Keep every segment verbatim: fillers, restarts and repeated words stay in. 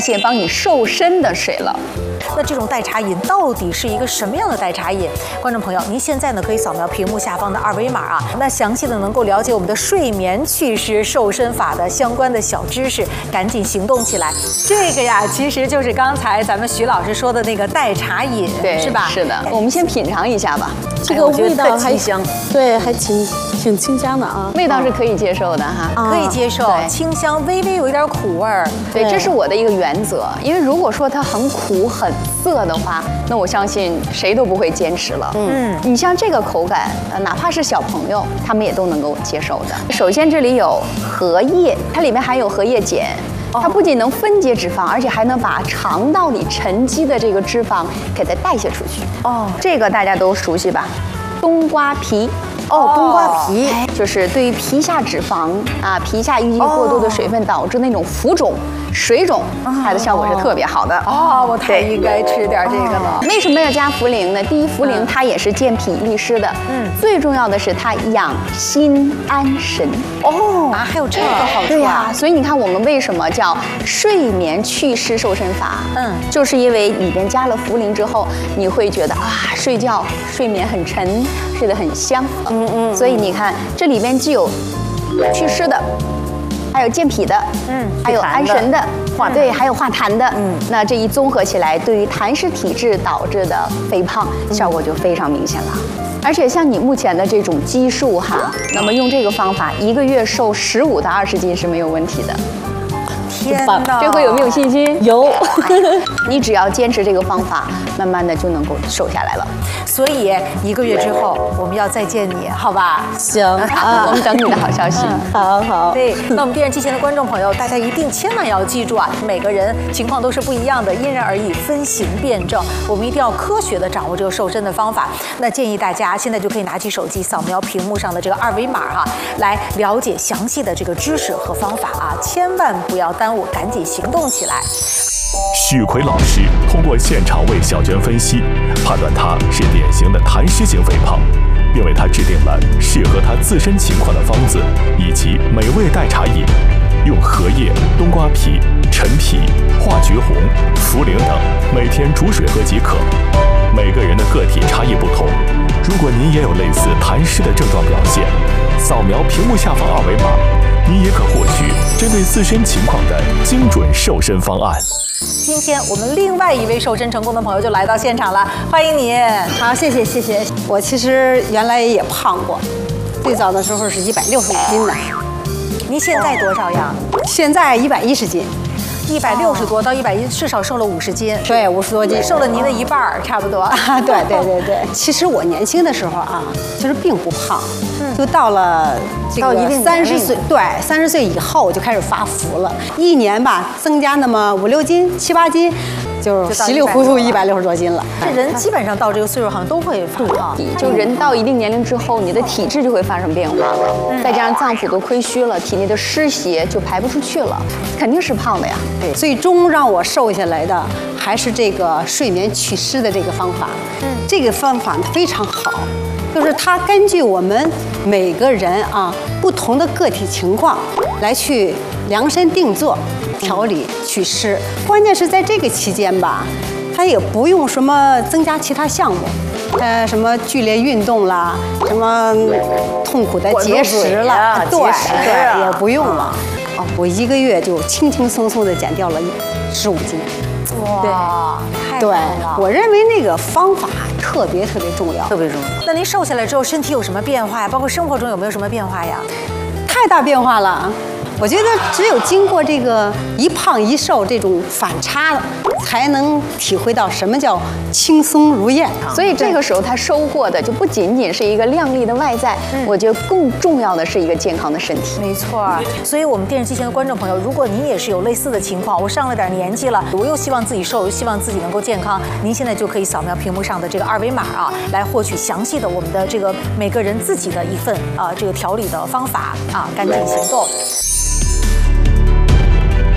且帮你瘦身的水了。 那这种代茶饮到底是一个什么样的代茶饮？观众朋友，您现在呢可以扫描屏幕下方的二维码啊，那详细的能够了解我们的睡眠祛湿瘦身法的相关的小知识，赶紧行动起来。这个呀，其实就是刚才咱们徐老师说的那个代茶饮， 对， 是吧？ 是的，我们先品尝一下吧。 这个味道还香， 对，还挺挺清香的啊， 味道是可以接受的哈， 可以接受，清香，微微有一点苦味儿。 对，这是我的一个原则，因为如果说它很苦很涩的话，那我相信谁都不会坚持了。嗯，你像这个口感，呃，哪怕是小朋友，他们也都能够接受的。首先这里有荷叶，它里面含有荷叶碱。它不仅能分解脂肪，而且还能把肠道里沉积的这个脂肪给它代谢出去。哦，这个大家都熟悉吧？冬瓜皮。 哦，冬瓜皮就是对于皮下脂肪啊、皮下淤积过多的水分导致那种浮肿、水肿，它的效果是特别好的。 哦，我太应该吃点这个了。 为什么要加茯苓呢？第一，茯苓它也是健脾利湿的。嗯，最重要的是它养心安神。 哦，啊，还有这个好处啊！ 对呀，所以你看我们为什么叫睡眠祛湿瘦身法？ 嗯， 就是因为里边加了茯苓之后，你会觉得啊，睡觉睡眠很沉，睡得很香。嗯嗯，所以你看这里边既有祛湿的，还有健脾的，嗯，还有安神的，化对，还有化痰的，嗯，那这一综合起来，对于痰湿体质导致的肥胖效果就非常明显了。而且像你目前的这种基数哈，那么用这个方法，一个月瘦十五到二十斤是没有问题的。 天哪， 这回有没有信心？ 有， 你只要坚持这个方法，慢慢的就能够瘦下来了。 所以一个月之后我们要再见你，好吧？ 行啊，我们等你的好消息。 好好。 对，那我们电视机前的观众朋友，大家一定千万要记住啊，每个人情况都是不一样的，因人而异，分型辩证。我们一定要科学的掌握这个瘦身的方法。那建议大家现在就可以拿起手机扫描屏幕上的这个二维码哈、啊，来了解详细的这个知识和方法啊，千万不要耽误，赶紧行动起来。 许奎老师通过现场为小娟分析，判断她是典型的痰湿型肥胖，并为她制定了适合她自身情况的方子以及美味代茶饮，用荷叶、冬瓜皮、陈皮、化橘红、茯苓等每天煮水喝即可。每个人的个体差异不同，如果您也有类似痰湿的症状表现，扫描屏幕下方二维码，你也可获取针对自身情况的精准瘦身方案。 今天我们另外一位瘦身成功的朋友就来到现场了，欢迎你。 好，谢谢谢谢。我其实原来也胖过，最早的时候是一百六十五斤的。 您现在多少呀？ 现在一百一十斤。 一百六十多到一百一，至少瘦了五十斤。 对，五十多斤， 瘦了您的一半儿，差不多。 对对对对。其实我年轻的时候啊，其实并不胖，嗯、就到了这个三十岁，对，三十岁以后我就开始发福了，一年吧增加那么五六斤、七八斤。就稀里糊涂一百六十多斤了。 这人基本上到这个岁数，好像都会发胖。 就人到一定年龄之后，你的体质就会发生变化了，嗯、再加上脏腑都亏虚了，体内的湿邪就排不出去了，肯定是胖的呀。 对，最终让我瘦下来的还是这个睡眠祛湿的这个方法。嗯，这个方法非常好，就是它根据我们每个人啊不同的个体情况来去量身定做。调理祛湿，关键是在这个期间吧，它也不用什么增加其他项目，呃，什么剧烈运动啦，什么痛苦的节食了，对对，也不用了。哦，我一个月就轻轻松松的减掉了十五斤。 哇，太对，我认为那个方法特别特别重要， 特别重要。那您瘦下来之后，身体有什么变化呀？包括生活中有没有什么变化呀？ 太大变化了。我觉得只有经过这个一胖一瘦这种反差，才能体会到什么叫轻松如燕。 所以这个时候他收获的就不仅仅是一个靓丽的外在，嗯、我觉得更重要的是一个健康的身体。 没错，所以我们电视机前的观众朋友，如果您也是有类似的情况，我上了点年纪了，我又希望自己瘦，又希望自己能够健康，您现在就可以扫描屏幕上的这个二维码啊，来获取详细的我们的这个每个人自己的一份啊这个调理的方法啊，赶紧行动。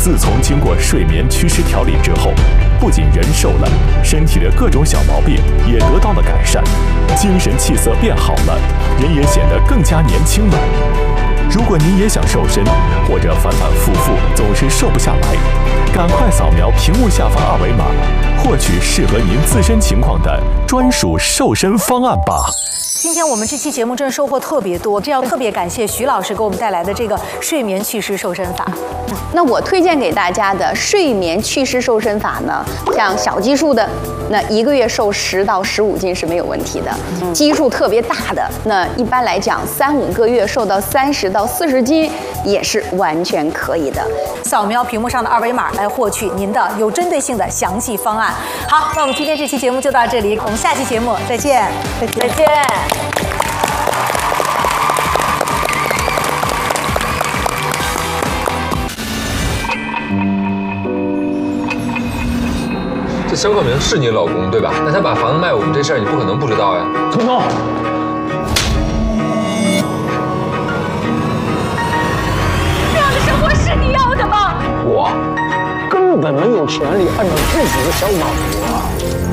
自从经过睡眠祛湿调理之后，不仅人瘦了，身体的各种小毛病也得到了改善，精神气色变好了，人也显得更加年轻了。如果您也想瘦身，或者反反复复总是瘦不下来，赶快扫描屏幕下方二维码，获取适合您自身情况的专属瘦身方案吧。 今天我们这期节目真的收获特别多，这要特别感谢徐老师给我们带来的这个睡眠祛湿瘦身法。 那我推荐给大家的睡眠祛湿瘦身法呢，像小基数的，那一个月瘦十到十五斤是没有问题的；基数特别大的，那一般来讲三五个月瘦到三十到四十斤也是完全可以的。 扫描屏幕上的二维码来获取您的有针对性的详细方案。好，那我们今天这期节目就到这里，我们下期节目再见，再见。再见。 这肖克明是你老公对吧？那他把房子卖我们这事儿，你不可能不知道呀。 怎么弄？ 这样的生活是你要的吗？ 我根本没有权利按照自己的想法活。